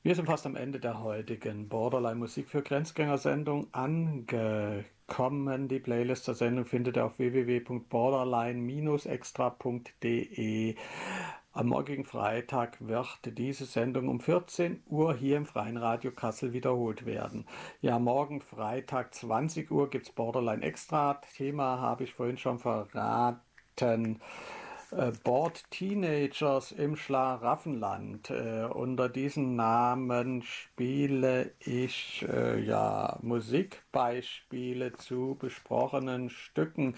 Wir sind fast am Ende der heutigen Borderline Musik für Grenzgänger-Sendung angekommen. Die Playlist der Sendung findet ihr auf www.borderline-extra.de. Am morgigen Freitag wird diese Sendung um 14 Uhr hier im Freien Radio Kassel wiederholt werden. Ja, morgen Freitag 20 Uhr gibt es Borderline Extra. Thema habe ich vorhin schon verraten. Bored Teenagers im Schlaraffenland. Unter diesem Namen spiele ich Musikbeispiele zu besprochenen Stücken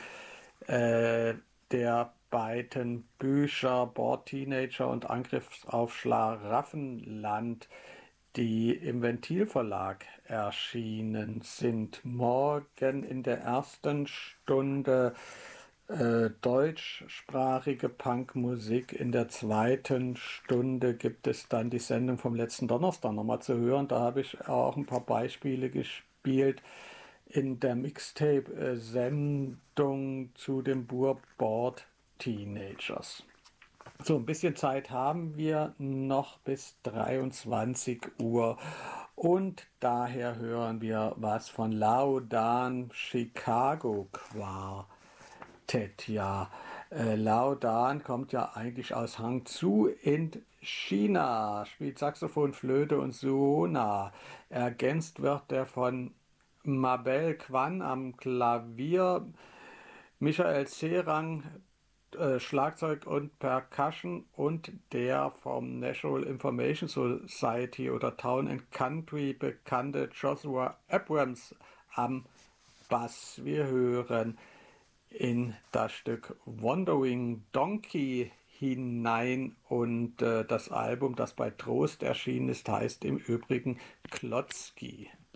der beiden Bücher Bored Teenager und Angriff auf Schlaraffenland, die im Ventilverlag erschienen sind. Morgen in der ersten Stunde deutschsprachige Punkmusik. In der zweiten Stunde gibt es dann die Sendung vom letzten Donnerstag nochmal zu hören. Da habe ich auch ein paar Beispiele gespielt in der Mixtape-Sendung zu dem Buch Bored Teenagers. So, ein bisschen Zeit haben wir noch bis 23 Uhr und daher hören wir was von Laodan Chicago Quartet. Laodan kommt ja eigentlich aus Hangzhou in China, spielt Saxophon, Flöte und Suona. Ergänzt wird er von Mabel Quan am Klavier, Michael Serang Schlagzeug und Percussion und der vom National Information Society oder Town and Country bekannte Joshua Abrams am Bass. Wir hören in das Stück Wandering Donkey hinein und das Album, das bei Trost erschienen ist, heißt im Übrigen Klotzki.